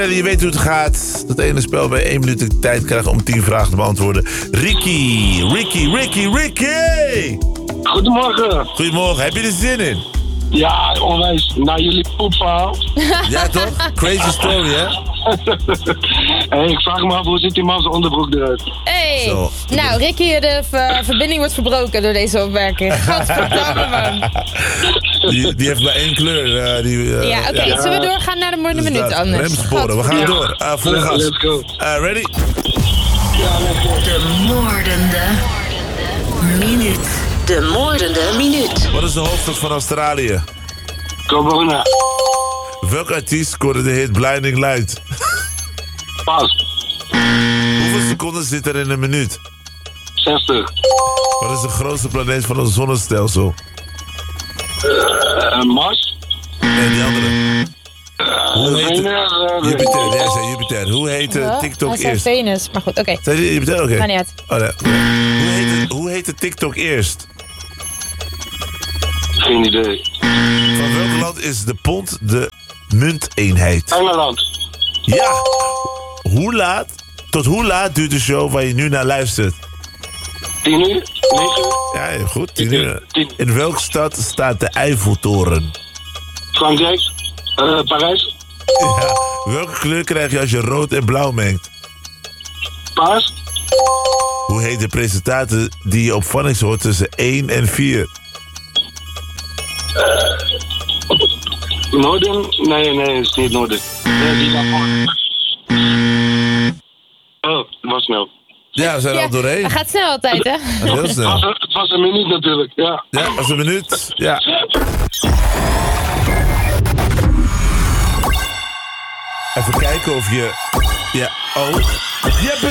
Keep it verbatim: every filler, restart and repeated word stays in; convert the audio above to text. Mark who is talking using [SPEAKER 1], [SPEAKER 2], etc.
[SPEAKER 1] Je weet hoe het gaat. Dat ene spel bij één minuut de tijd krijgen om tien vragen te beantwoorden. Ricky, Ricky, Ricky, Ricky!
[SPEAKER 2] Goedemorgen.
[SPEAKER 1] Goedemorgen, heb je er zin in?
[SPEAKER 2] Ja, onwijs. Na jullie poepverhaal.
[SPEAKER 1] Ja, toch? Crazy story, hè?
[SPEAKER 2] Hey, ik vraag me af, hoe ziet die man zijn onderbroek eruit?
[SPEAKER 3] Hey.
[SPEAKER 1] Zo.
[SPEAKER 3] Nou, Ricky, de ver- verbinding wordt verbroken door deze opmerking. Godverdomme, man.
[SPEAKER 1] Die, die heeft maar één kleur. Uh, die, uh,
[SPEAKER 3] Ja, oké.
[SPEAKER 1] ja.
[SPEAKER 3] Zullen we doorgaan naar de moordende
[SPEAKER 1] Dus
[SPEAKER 3] minuut
[SPEAKER 1] dat,
[SPEAKER 3] anders?
[SPEAKER 1] remsporen, we gaan
[SPEAKER 2] Ja.
[SPEAKER 1] door. Uh, vol gas.
[SPEAKER 2] Let's go.
[SPEAKER 1] Uh, ready?
[SPEAKER 2] Ja, let's go.
[SPEAKER 4] De moordende minuut. De moordende minuut.
[SPEAKER 1] Wat is de hoofdstad van Australië?
[SPEAKER 2] Corona.
[SPEAKER 1] Welke artiest scoorde de hit Blinding Light?
[SPEAKER 2] Pas.
[SPEAKER 1] Hoeveel seconden zit er in een minuut?
[SPEAKER 2] zestig.
[SPEAKER 1] Wat is de grootste planeet van ons zonnestelsel?
[SPEAKER 2] Uh, Mars.
[SPEAKER 1] Nee, die andere. Hoe heet
[SPEAKER 2] Venus,
[SPEAKER 1] de...
[SPEAKER 2] uh,
[SPEAKER 1] Jupiter, jij zei Jupiter. Hoe heette
[SPEAKER 3] Huh?
[SPEAKER 1] TikTok
[SPEAKER 3] Hij zei
[SPEAKER 1] eerst?
[SPEAKER 3] Venus, maar goed, oké.
[SPEAKER 1] Zei die Jupiter? Oké.
[SPEAKER 3] Maakt niet uit.
[SPEAKER 1] Oh, nee. Hoe heette, hoe heette TikTok eerst?
[SPEAKER 2] Geen idee.
[SPEAKER 1] Van welk land is de pond de munteenheid?
[SPEAKER 2] Engeland.
[SPEAKER 1] Ja! Hoe laat, tot hoe laat duurt de show waar je nu naar luistert?
[SPEAKER 2] tien uur? negen uur?
[SPEAKER 1] Ja, heel goed. Tien uur.
[SPEAKER 2] Tien.
[SPEAKER 1] In welke stad staat de Eiffeltoren?
[SPEAKER 2] Frankrijk. Uh, Parijs.
[SPEAKER 1] Ja. Welke kleur krijg je als je rood en blauw mengt?
[SPEAKER 2] Paas.
[SPEAKER 1] Hoe heet de presentator die je op Phonics hoort tussen één en vier?
[SPEAKER 2] Noorden? Nee, nee, het is niet Noorden. Nee, die daarvoor. Oh, het was snel.
[SPEAKER 1] Ja, we zijn
[SPEAKER 3] Ja,
[SPEAKER 1] al doorheen.
[SPEAKER 3] dat gaat snel altijd, hè?
[SPEAKER 1] Dat is heel
[SPEAKER 2] Het was,
[SPEAKER 1] snel.
[SPEAKER 2] een, het was een minuut natuurlijk, ja.
[SPEAKER 1] Ja, als een minuut. Ja. Even kijken of je... Ja, oh. Je hebt